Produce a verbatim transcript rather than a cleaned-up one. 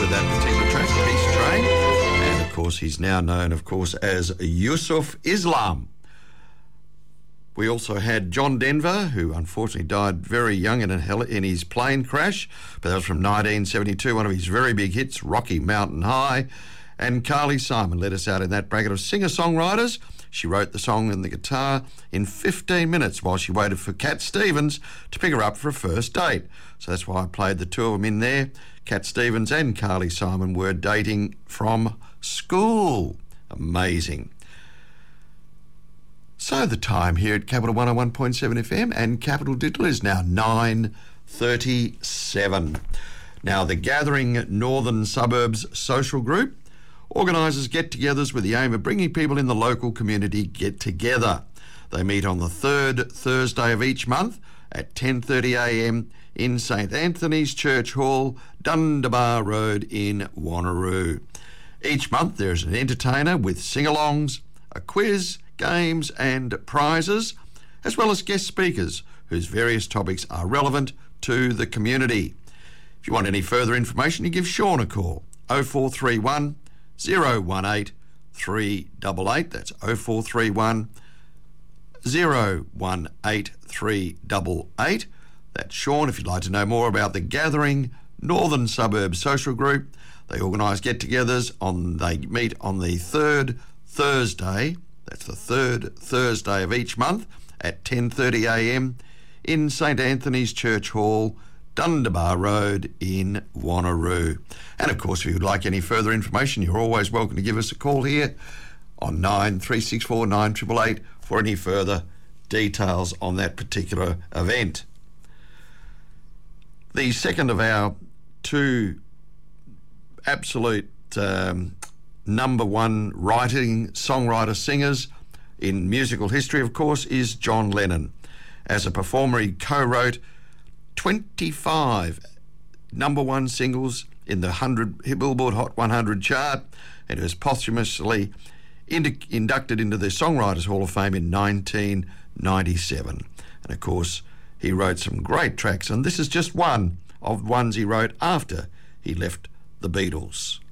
with that particular track, Peace Train. And, of course, he's now known, of course, as Yusuf Islam. We also had John Denver, who unfortunately died very young in, a heli- in his plane crash, but that was from nineteen seventy-two, one of his very big hits, Rocky Mountain High. And Carly Simon led us out in that bracket of singer-songwriters. She wrote the song and the guitar in fifteen minutes while she waited for Cat Stevens to pick her up for a first date. So that's why I played the two of them in there. Cat Stevens and Carly Simon were dating from school. Amazing. So the time here at Capital one oh one point seven F M and Capital Digital is now nine thirty-seven. Now, the Gathering Northern Suburbs Social Group organises get-togethers with the aim of bringing people in the local community get together. They meet on the third Thursday of each month at ten thirty a m in St Anthony's Church Hall, Dundebar Road in Wanneroo. Each month there's an entertainer with sing-alongs, a quiz, games and prizes, as well as guest speakers whose various topics are relevant to the community. If you want any further information, you give Sean a call, oh four three one, oh one eight, three eight eight. That's oh four three one, oh one eight, three eight eight. That's Sean if you'd like to know more about the Gathering Northern Suburbs Social Group. They organise get-togethers on, they meet on the third Thursday, that's the third Thursday of each month at ten thirty a m in St Anthony's Church Hall, Dundebar Road in Wanneroo. And of course, if you'd like any further information, you're always welcome to give us a call here on nine three six four, nine eight eight eight for any further details on that particular event. The second of our two absolute um, number one writing, songwriter, singers in musical history, of course, is John Lennon. As a performer, he co-wrote twenty-five number one singles in the one hundred Billboard Hot one hundred chart, and was posthumously ind- inducted into the Songwriters Hall of Fame in nineteen ninety-seven. And of course, he wrote some great tracks, and this is just one of ones he wrote after he left the Beatles.